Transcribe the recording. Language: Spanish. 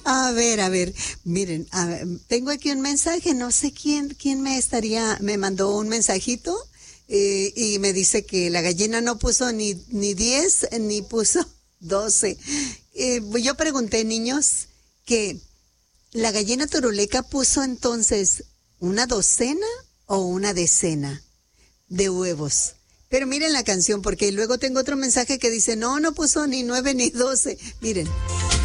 A ver, miren, tengo aquí un mensaje, no sé quién me mandó un mensajito y me dice que la gallina no puso ni 10 ni puso 12. Yo pregunté, niños, que la gallina turuleca puso entonces una docena o una decena de huevos. Pero miren la canción, porque luego tengo otro mensaje que dice, no puso ni 9 ni 12. Miren.